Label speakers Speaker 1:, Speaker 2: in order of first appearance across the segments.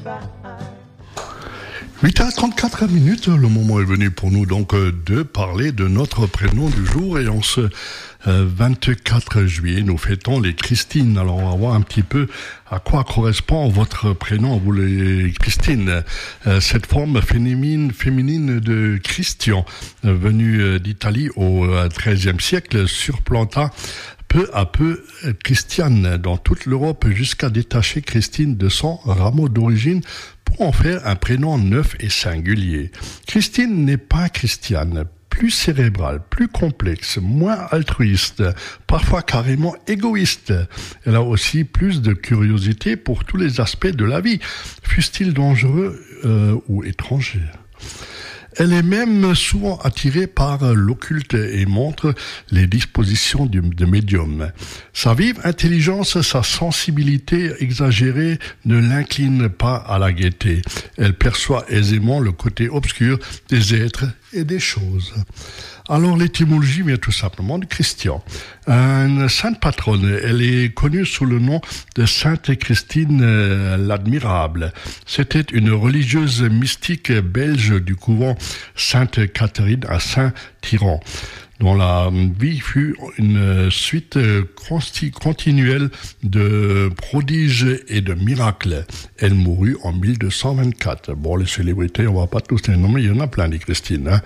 Speaker 1: 8h34, le moment est venu pour nous donc de parler de notre prénom du jour et en ce 24 juillet, nous fêtons les Christines. Alors on va voir un petit peu à quoi correspond votre prénom, vous les Christine. Cette forme féminine de Christian, venue d'Italie au XIIIe siècle, surplanta peu à peu Christiane dans toute l'Europe jusqu'à détacher Christine de son rameau d'origine pour en faire un prénom neuf et singulier. Christine n'est pas Christiane, plus cérébrale, plus complexe, moins altruiste, parfois carrément égoïste. Elle a aussi plus de curiosité pour tous les aspects de la vie, fussent-ils dangereux ou étrangers. Elle est même souvent attirée par l'occulte et montre les dispositions de médium. Sa vive intelligence, sa sensibilité exagérée ne l'incline pas à la gaieté. Elle perçoit aisément le côté obscur des êtres et des choses. Alors l'étymologie vient tout simplement de Christian, une sainte patronne. Elle est connue sous le nom de Sainte Christine l'Admirable. C'était une religieuse mystique belge du couvent Sainte Catherine à Saint-Tyran, dont la vie fut une suite continuelle de prodiges et de miracles. Elle mourut en 1224. Bon, les célébrités, on va pas tous les nommer, il y en a plein, les Christines, hein.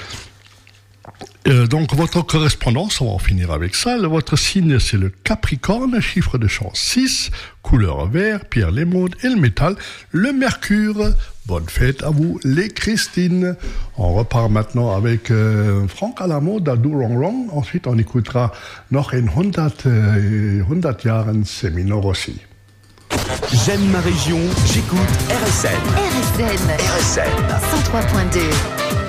Speaker 1: Donc votre correspondance, on va en finir avec ça. Votre signe, c'est le Capricorne, chiffre de chance 6, couleur vert, pierre l'émeraude et le métal, le mercure. Bonne fête à vous, les Christines. On repart maintenant avec Frank Alamo, d'Adu Rong Rong. Ensuite, on écoutera noch in 100 Jahren Semino Rossi.
Speaker 2: J'aime ma région, j'écoute RSN.
Speaker 3: RSN 103.2.